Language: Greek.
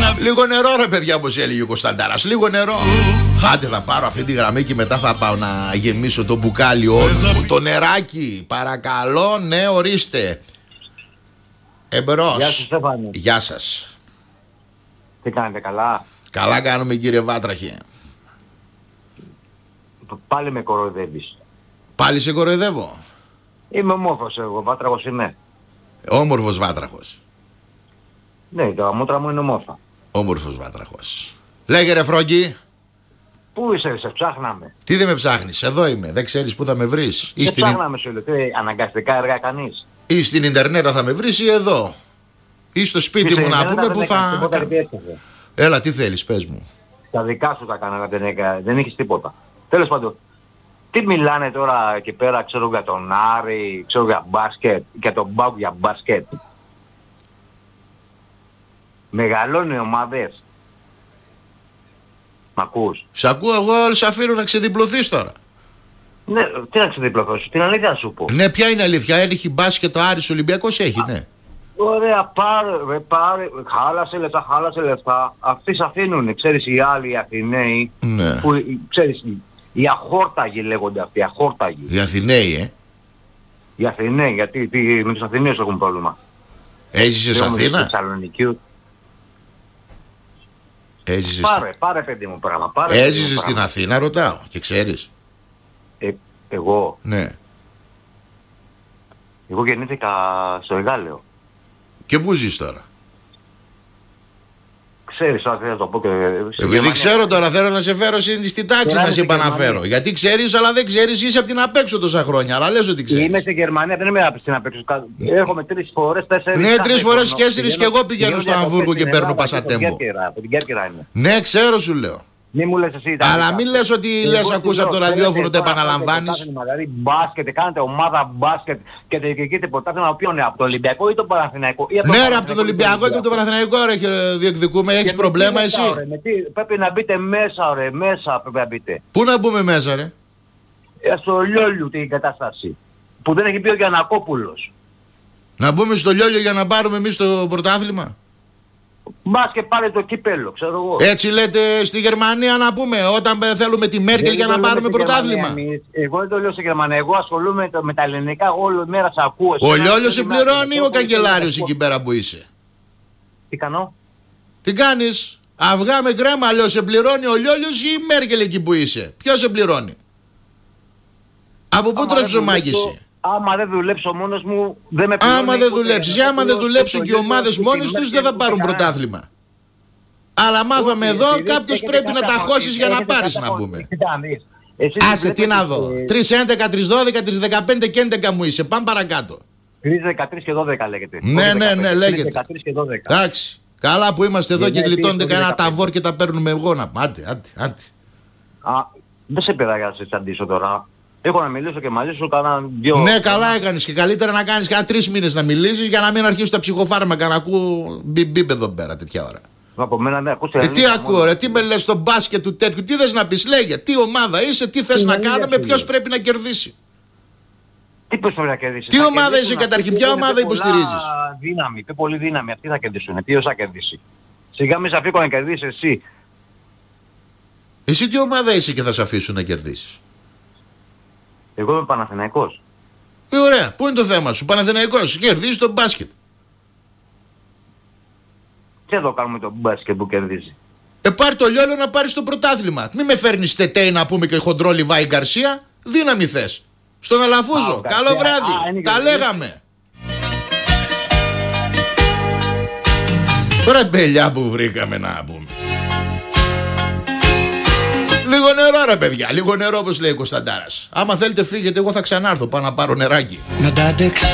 Λίγο νερό ρε παιδιά, όπως έλεγε ο Κωνσταντάρας. Λίγο νερό. Άντε θα πάρω αυτή τη γραμμή και μετά θα πάω να γεμίσω το μπουκάλι όλο. Το νεράκι. Παρακαλώ, ναι, ορίστε. Εμπρός. Γεια σας Στέφανη. Γεια σας. Τι κάνετε, καλά? Καλά κάνουμε κύριε Βάτραχε. Πάλι με κοροϊδεύεις. Πάλι σε κοροϊδεύω. Είμαι όμορφος εγώ, Βάτραχος είμαι. Όμορφος Βάτραχος. Ναι, τα μούτρα μου είναι όμορφα. Όμορφος Βάτραχος. Λέγε ρε Φρόγκη. Πού είσαι, σε ψάχναμε? Τι δεν με ψάχνεις, εδώ είμαι. Δεν ξέρεις πού θα με βρεις. Ή στην... ψάχναμε σου λέει, αναγκαστικά έργα κανείς. Ή στην Ιντερνέτα θα με βρεις ή εδώ. Ή στο σπίτι μου να πούμε που θα... Έλα, τι θέλεις, πες μου. Τα δικά σου τα κάνανε, δεν έχεις τίποτα. Τέλος πάντων, τι μιλάνε τώρα εκεί πέρα, ξέρω για τον Άρη, ξέρω για μπάσκετ, για τον Μπάουκ για μπάσκετ. Μεγαλώνει οι ομάδες. Μ' ακούς? Σ' ακούω, εγώ σε αφήνω να ξεδιπλωθείς τώρα. Ναι, τι να ξεδιπλωθώ σου, την αλήθεια σου πω. Ναι, ποια είναι αλήθεια, έχει μπάσκετ το Άρης Ολυμπιακός, έχει, ναι. Ωραία, πάρε, χάλασε λεφτά. Αυτοί σ' αφήνουνε, ξέρεις, οι άλλοι οι Αθηναίοι, ναι. Που, ξέρεις, οι αχόρταγοι λέγονται αυτοί, οι αχόρταγοι. Οι Αθηναίοι, Οι Αθηναίοι, γιατί με τους Αθηναίους έχουν πρόβλημα. Έζησες Αθήνα? Θεσσαλονίκη. Πάρε παιδί μου πράγμα. Έζησες στην Αθήνα, ρωτάω, και ξέρεις. Εγώ. Ναι. Εγώ γεννήθηκα στο Εγάλεο. Και πού ζεις τώρα? Ξέρεις, τώρα θέλω να το πω και... Επειδή ξέρω τώρα, θέλω να σε φέρω στην τάξη να σε επαναφέρω. Γιατί ξέρεις, αλλά δεν ξέρεις, είσαι από την απέξω τόσα χρόνια. Αλλά λες ότι ξέρεις. Είμαι στη Γερμανία, δεν είμαι από την απέξω. Έρχομαι 3 φορές, 4. Ναι, 3 φορές και 4 και εγώ πηγαίνω στο Αμβούργο και παίρνω πασατέμπο. Από την Κέρκυρα είμαι. Ναι, ξέρω, σου λέω. Μη μου λες εσύ. Αλλά μην λες ότι λες ακούς από το ραδιόφωνο, το επαναλαμβάνεις. Δηλαδή μπάσκετ, κάνετε ομάδα μπάσκετ και διεκδικείτε πρωτάθλημα από ποιον είναι, από το Ολυμπιακό ή τον Παναθηναϊκό? Ναι, ρε, από τον Ολυμπιακό και από τον Παναθηναϊκό ρε διεκδικούμε. Έχεις προβλέμα εσύ? Πρέπει να μπείτε μέσα, ρε, μέσα πρέπει να μπείτε. Πού να μπούμε μέσα, ρε? Στο Λιόλιου την κατάσταση που δεν έχει πει ο Γιαννακόπουλος. Να μπούμε στο Λιόλιο για να πάρουμε εμείς το πρωτάθλημα? Μπας και πάρε το κύπελο, ξέρω εγώ. Έτσι λέτε στη Γερμανία να πούμε, όταν θέλουμε τη Μέρκελ για να πάρουμε πρωτάθλημα? Εγώ δεν το λέω στη Γερμανία, εγώ ασχολούμαι με τα ελληνικά, όλη μέρα σ' ακούω. Ο Λιόλιος σε πληρώνει ή ο καγκελάριος εκεί πέρα που είσαι? Τι κάνω? Τι κάνεις? Αυγά με κρέμα, λέω, σε πληρώνει ο Λιόλιος ή η Μέρκελ εκεί που είσαι? Ποιος σε πληρώνει? Από πού τρως ψωμάκιση? Άμα δεν δουλέψω μόνος μου, δεν με πληρώνει. Άμα δεν δουλέψεις, άμα δεν δουλέψουν και οι ομάδες μόνες τους, δεν θα πάρουν πρωτάθλημα. Αλλά μάθαμε εδώ, κάποιος πρέπει να τα χώσεις για να πάρεις, να πούμε. Άσε, τι να δω. 3-11, 3-12, 3-15 και 11 μου είσαι. Πάμε παρακάτω. 3-13 και 12 λέγεται. Ναι, λέγεται. 13 και 12. Εντάξει. Καλά που είμαστε εδώ και γλιτώνετε κανένα ταβόρ και τα παίρνουμε εγώ να πούμε. Άντε. Δεν σε πειράζει να σε τσαντήσω τώρα. Έχω να μιλήσω και μαζί σου κάνα 2. Ναι, καλά έκανες και καλύτερα να κάνεις κάνα 3 μήνες να μιλήσεις για να μην αρχίσεις τα ψυχοφάρμακα να ακούω μπιμπ εδώ πέρα τέτοια ώρα. Από μένα ναι, ακούστε. Τι ακούω ρε, τι με λες στο μπάσκετ του τέτοιου, τι θες να πεις, λέγε, τι ομάδα είσαι, τι θες να κάνουμε, ποιος πρέπει να κερδίσει. Τι πρέπει να κερδίσει? Τι ομάδα είσαι καταρχήν, ποια ομάδα υποστηρίζεις? Δύναμη, πιο πολύ δύναμη, αυτοί θα κερδίσουν, ποιος θα κερδίσει? Σιγά μη σε αφήκω να κερδίσεις εσύ. Εσύ τι ομάδα είσαι και θα σε αφήσουν να κερδίσεις? Εγώ είμαι Παναθηναϊκός. Ωραία, πού είναι το θέμα σου? Παναθηναϊκός, κερδίζει το μπάσκετ. Και εδώ κάνουμε το μπάσκετ που κερδίζει. Πάρει το Λιόλιο να πάρεις το πρωτάθλημα. Μη με φέρνεις Τετέι να πούμε και χοντρό Λιβάη Γκαρσία. Δύναμη θες. Στον Αλαφούζο. Καλό βράδυ. Τα λέγαμε. Ρε μπελιά που βρήκαμε να πούμε. Λίγο νερό ρε παιδιά. Λίγο νερό όπως λέει ο Κωνσταντάρας. Άμα θέλετε φύγετε, εγώ θα ξανάρθω. Πάω να πάρω νεράκι. Να τα αντέξω.